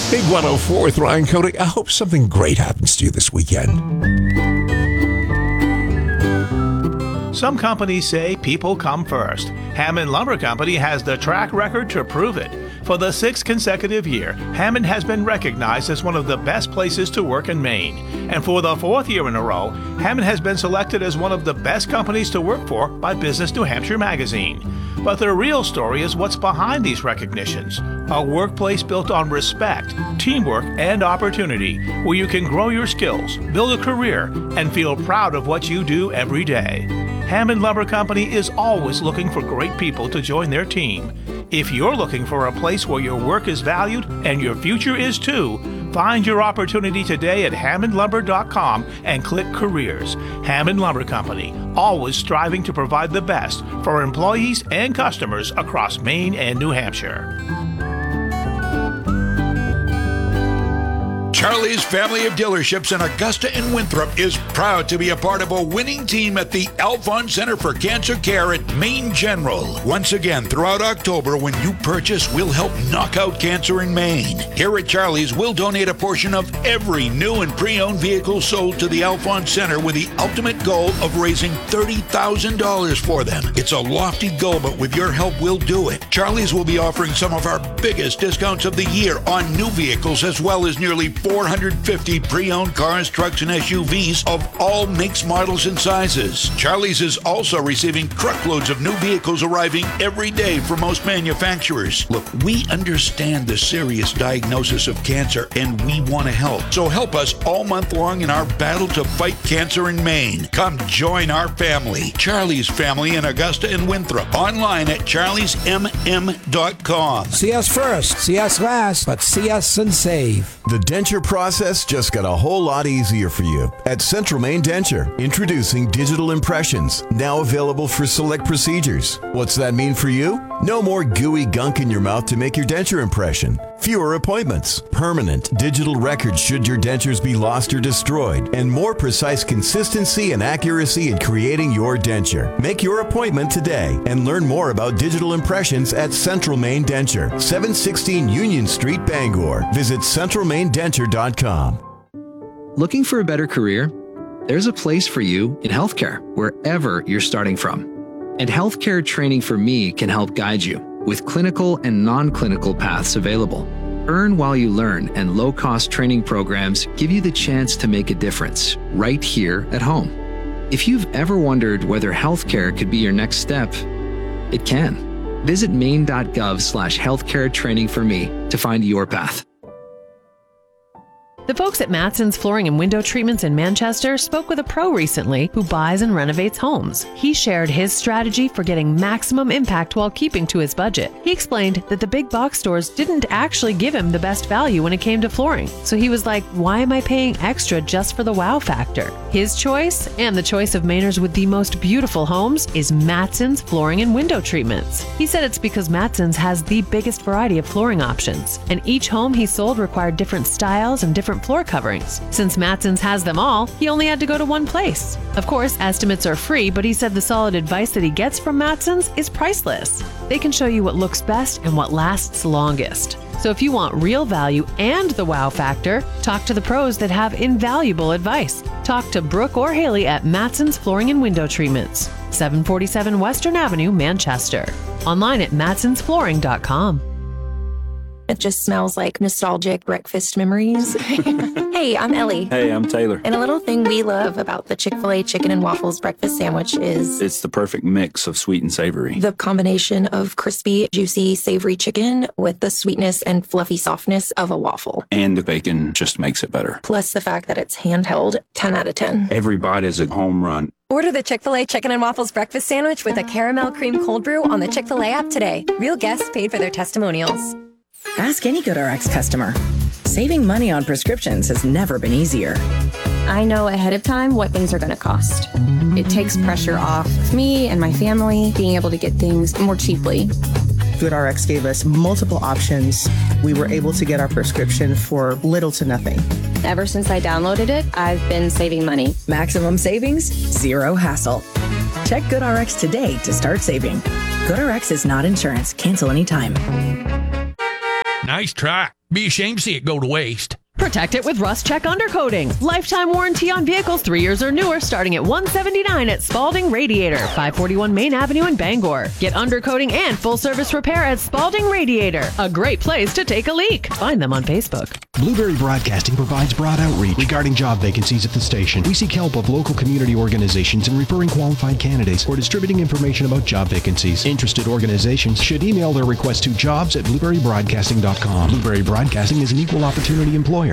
Big 104 with Ryan Cody. I hope something great happens to you this weekend. Some companies say people come first. Hammond Lumber Company has the track record to prove it. For the 6th consecutive year, Hammond has been recognized as one of the best places to work in Maine. And for the 4th year in a row, Hammond has been selected as one of the best companies to work for by Business New Hampshire magazine. But the real story is what's behind these recognitions. A workplace built on respect, teamwork, and opportunity, where you can grow your skills, build a career, and feel proud of what you do every day. Hammond Lumber Company is always looking for great people to join their team. If you're looking for a place where your work is valued and your future is too, find your opportunity today at hammondlumber.com and click Careers. Hammond Lumber Company, always striving to provide the best for employees and customers across Maine and New Hampshire. Charlie's family of dealerships in Augusta and Winthrop is proud to be a part of a winning team at the Alphon Center for Cancer Care at Maine General. Once again, throughout October, when you purchase, we'll help knock out cancer in Maine. Here at Charlie's, we'll donate a portion of every new and pre-owned vehicle sold to the Alphon Center with the ultimate goal of raising $30,000 for them. It's a lofty goal, but with your help, we'll do it. Charlie's will be offering some of our biggest discounts of the year on new vehicles, as well as nearly 450 pre-owned cars, trucks, and SUVs of all makes, models, and sizes. Charlie's is also receiving truckloads of new vehicles arriving every day from most manufacturers. Look, we understand the serious diagnosis of cancer, and we want to help. So help us all month long in our battle to fight cancer in Maine. Come join our family. Charlie's family in Augusta and Winthrop. Online at charliesmm.com. See us first, see us last, but see us and save. The denture process just got a whole lot easier for you. At Central Maine Denture, introducing digital impressions, now available for select procedures. What's that mean for you? No more gooey gunk in your mouth to make your denture impression. Fewer appointments, permanent digital records should your dentures be lost or destroyed, and more precise consistency and accuracy in creating your denture. Make your appointment today and learn more about digital impressions at Central Maine Denture, 716 Union Street, Bangor. Visit centralmaindenture.com. Looking for a better career? There's a place for you in healthcare, wherever you're starting from. And Healthcare Training for Me can help guide you with clinical and non-clinical paths available. Earn while you learn, and low-cost training programs give you the chance to make a difference right here at home. If you've ever wondered whether healthcare could be your next step, it can. Visit maine.gov/healthcare training for me to find your path. The folks at Matson's Flooring and Window Treatments in Manchester spoke with a pro recently who buys and renovates homes. He shared his strategy for getting maximum impact while keeping to his budget. He explained that the big box stores didn't actually give him the best value when it came to flooring. So he was like, why am I paying extra just for the wow factor? His choice, and the choice of Mainers with the most beautiful homes, is Matson's Flooring and Window Treatments. He said it's because Matson's has the biggest variety of flooring options, and each home he sold required different styles and different floor coverings. Since Matson's has them all, he only had to go to one place. Of course, estimates are free, but he said the solid advice that he gets from Matson's is priceless. They can show you what looks best and what lasts longest. So if you want real value and the wow factor, talk to the pros that have invaluable advice. Talk to Brooke or Haley at Matson's Flooring and Window Treatments, 747 Western Avenue, Manchester. Online at matsonsflooring.com. It just smells like nostalgic breakfast memories. Hey, I'm Ellie. Hey, I'm Taylor. And a little thing we love about the Chick-fil-A chicken and waffles breakfast sandwich is it's the perfect mix of sweet and savory. The combination of crispy, juicy, savory chicken with the sweetness and fluffy softness of a waffle. And the bacon just makes it better. Plus the fact that it's handheld, 10 out of 10. Every bite is a home run. Order the Chick-fil-A Chicken and Waffles Breakfast Sandwich with a caramel cream cold brew on the Chick-fil-A app today. Real guests paid for their testimonials. Ask any GoodRx customer. Saving money on prescriptions has never been easier. I know ahead of time what things are going to cost. It takes pressure off me and my family being able to get things more cheaply. GoodRx gave us multiple options. We were able to get our prescription for little to nothing. Ever since I downloaded it, I've been saving money. Maximum savings, zero hassle. Check GoodRx today to start saving. GoodRx is not insurance. Cancel anytime. Nice track. Be ashamed to see it go to waste. Protect it with Rust Check Undercoating. Lifetime warranty on vehicles 3 years or newer starting at $179 at Spalding Radiator, 541 Main Avenue in Bangor. Get undercoating and full service repair at Spalding Radiator. A great place to take a leak. Find them on Facebook. Blueberry Broadcasting provides broad outreach regarding job vacancies at the station. We seek help of local community organizations in referring qualified candidates or distributing information about job vacancies. Interested organizations should email their request to jobs@blueberrybroadcasting.com. Blueberry Broadcasting is an equal opportunity employer.